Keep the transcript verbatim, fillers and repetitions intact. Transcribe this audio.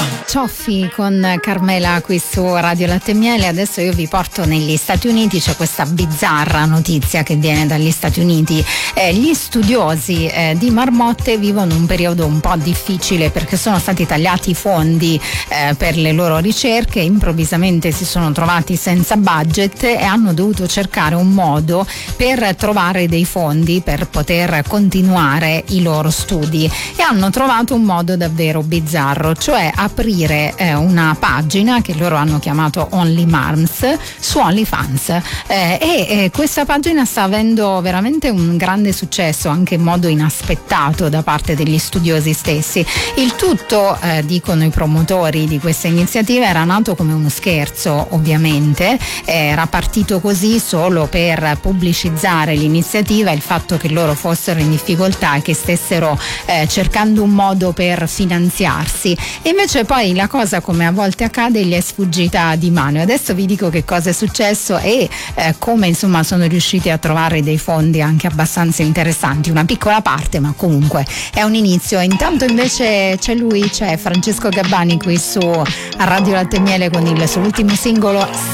Cioffi con Carmela qui su Radio Latte e Miele. Adesso io vi porto negli Stati Uniti. C'è questa bizzarra notizia che viene dagli Stati Uniti. Eh, gli studiosi eh, di marmotte vivono un periodo un po' difficile perché sono stati tagliati i fondi eh, per le loro ricerche. Improvvisamente si sono trovati senza budget e hanno dovuto cercare un modo per trovare dei fondi per poter continuare i loro studi, e hanno trovato un modo davvero bizzarro, cioè aprire Eh, una pagina che loro hanno chiamato Only Marms su OnlyFans, eh, e eh, questa pagina sta avendo veramente un grande successo, anche in modo inaspettato da parte degli studiosi stessi. Il tutto, eh, dicono i promotori di questa iniziativa, era nato come uno scherzo, ovviamente, eh, era partito così solo per pubblicizzare l'iniziativa, il fatto che loro fossero in difficoltà e che stessero eh, cercando un modo per finanziarsi, e invece poi la cosa, come a volte accade, gli è sfuggita di mano. Adesso vi dico che cosa è successo e eh, come insomma sono riusciti a trovare dei fondi anche abbastanza interessanti, una piccola parte ma comunque è un inizio. Intanto invece c'è lui, c'è Francesco Gabbani qui su Radio Latte e Miele con il suo ultimo singolo